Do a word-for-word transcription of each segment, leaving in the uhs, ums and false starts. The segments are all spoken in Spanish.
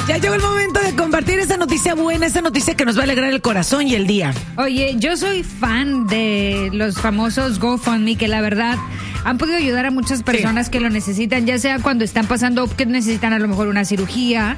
Ya llegó el momento de compartir esa noticia buena, esa noticia que nos va a alegrar el corazón y el día. Oye, yo soy fan de los famosos GoFundMe, que la verdad han podido ayudar a muchas personas sí. que lo necesitan, ya sea cuando están pasando, que necesitan a lo mejor una cirugía,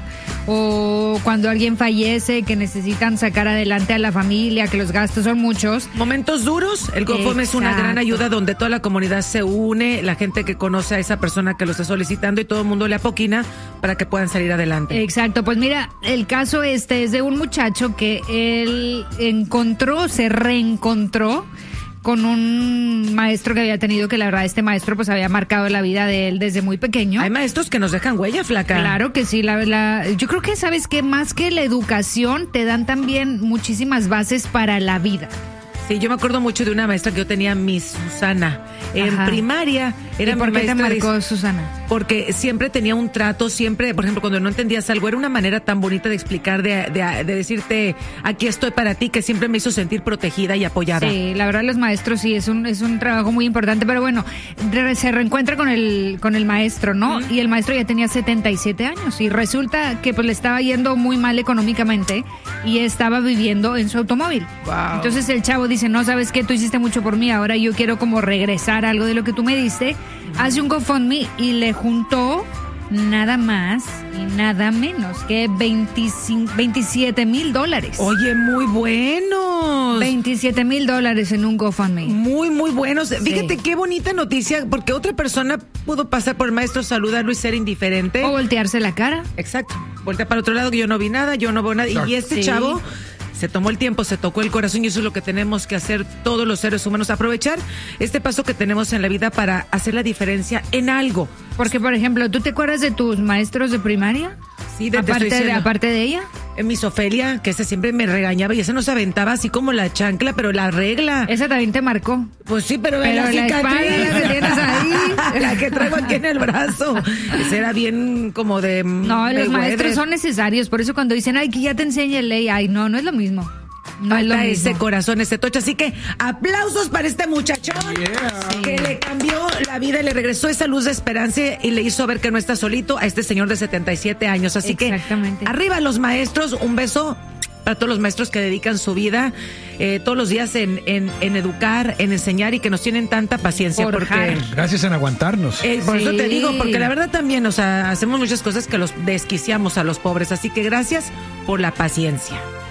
o cuando alguien fallece, que necesitan sacar adelante a la familia, que los gastos son muchos. Momentos duros, el GoFundMe es una gran ayuda donde toda la comunidad se une, la gente que conoce a esa persona que lo está solicitando y todo el mundo le apoquina para que puedan salir adelante. Exacto, pues mira, el caso este es de un muchacho que él encontró, se reencontró con un maestro que había tenido, que la verdad este maestro pues había marcado la vida de él desde muy pequeño. Hay maestros que nos dejan huella, flaca. Claro que sí, la, la, yo creo que sabes que más que la educación te dan también muchísimas bases para la vida. Sí, yo me acuerdo mucho de una maestra que yo tenía, Miss Susana. En Ajá. primaria era ¿Y por mi qué te marcó de, Susana? Porque siempre tenía un trato, siempre, por ejemplo, cuando no entendías algo, era una manera tan bonita de explicar, de, de, de decirte, aquí estoy para ti, que siempre me hizo sentir protegida y apoyada. Sí, la verdad los maestros sí, es un, es un trabajo muy importante, pero bueno, re, se reencuentra con el, con el maestro, ¿no? Mm. Y el maestro ya tenía setenta y siete años y resulta que pues le estaba yendo muy mal económicamente y estaba viviendo en su automóvil. Wow. Entonces el chavo dice, no, ¿sabes qué? Tú hiciste mucho por mí, ahora yo quiero como regresar algo de lo que tú me diste. Hace un GoFundMe y le juntó nada más y nada menos que veinticinco, veintisiete mil dólares. Oye, muy buenos. veintisiete mil dólares en un GoFundMe. Muy, muy buenos. Sí. Fíjate qué bonita noticia, porque otra persona pudo pasar por el maestro, saludarlo y ser indiferente. O voltearse la cara. Exacto. Voltea para otro lado, que yo no vi nada, yo no veo nada. Claro. Y este sí. chavo se tomó el tiempo, se tocó el corazón y eso es lo que tenemos que hacer todos los seres humanos, aprovechar este paso que tenemos en la vida para hacer la diferencia en algo. Porque, por ejemplo, ¿tú te acuerdas de tus maestros de primaria? Sí, de, aparte, de, aparte de ella. En Miss Ofelia, que ese siempre me regañaba y ese nos aventaba así como la chancla, pero la regla. Esa también te marcó. Pues sí, pero, pero la, la espada la que tienes ahí. La que traigo aquí en el brazo. Esa era bien como de... No, de los maestros weather. son necesarios, por eso cuando dicen, ay, que ya te enseñe ley, ay, no, no es lo mismo. No es lo mismo. Ese corazón, ese tocho. Así que aplausos para este muchachón yeah. que le cambió la vida y le regresó esa luz de esperanza y le hizo ver que no está solito a este señor de setenta y siete años. Así que arriba los maestros, un beso para todos los maestros que dedican su vida eh, todos los días en, en, en educar, en enseñar y que nos tienen tanta paciencia. Porque, gracias en aguantarnos. Eh, por sí. eso te digo, porque la verdad también, o sea, hacemos muchas cosas que los desquiciamos a los pobres. Así que gracias por la paciencia.